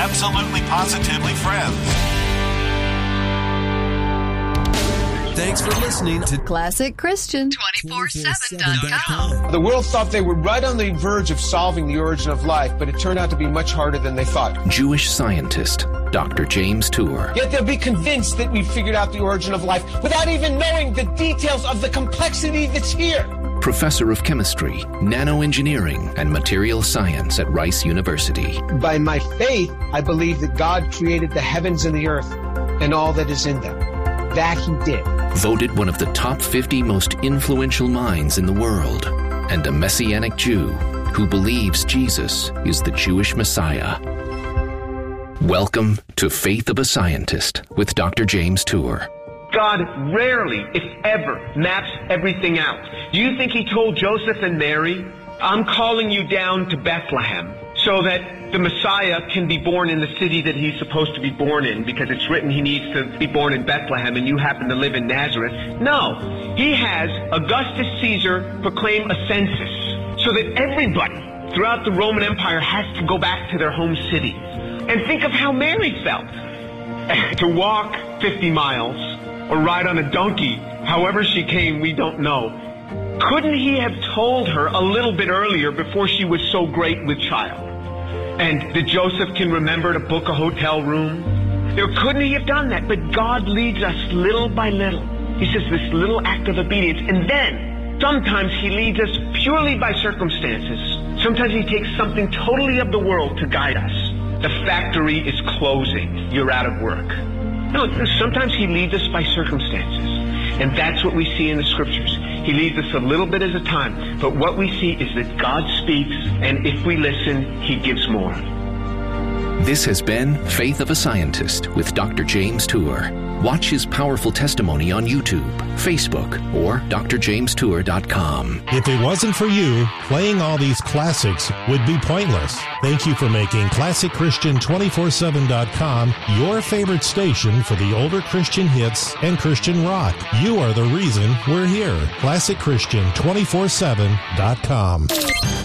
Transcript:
Absolutely Positively Friends. Thanks for listening to Classic Christian 247.com. The world thought they were right on the verge of solving the origin of life, but it turned out to be much harder than they thought. Jewish scientist Dr. James Tour. Yet they'll be convinced that we figured out the origin of life without even knowing the details of the complexity that's here. Professor of Chemistry, Nanoengineering, and Material Science at Rice University. By my faith, I believe that God created the heavens and the earth and all that is in them. That he did. Voted one of the top 50 most influential minds in the world, and a Messianic Jew who believes Jesus is the Jewish Messiah. Welcome to Faith of a Scientist with Dr. James Tour. God rarely, if ever, maps everything out. Do you think he told Joseph and Mary, I'm calling you down to Bethlehem so that the Messiah can be born in the city that he's supposed to be born in, because it's written he needs to be born in Bethlehem and you happen to live in Nazareth? No. He has Augustus Caesar proclaim a census so that everybody throughout the Roman Empire has to go back to their home city. And think of how Mary felt. To walk 50 miles or ride on a donkey, however she came, we don't know. Couldn't he have told her a little bit earlier before she was so great with child? And that Joseph can remember to book a hotel room? Couldn't he have done that? But God leads us little by little. He says this little act of obedience. And then sometimes he leads us purely by circumstances. Sometimes he takes something totally of the world to guide us. The factory is closing. You're out of work. No, sometimes he leads us by circumstances. And that's what we see in the scriptures. He leads us a little bit at a time. But what we see is that God speaks, and if we listen, he gives more. This has been Faith of a Scientist with Dr. James Tour. Watch his powerful testimony on YouTube, Facebook, or drjamestour.com. If it wasn't for you, playing all these classics would be pointless. Thank you for making ClassicChristian247.com your favorite station for the older Christian hits and Christian rock. You are the reason we're here. ClassicChristian247.com.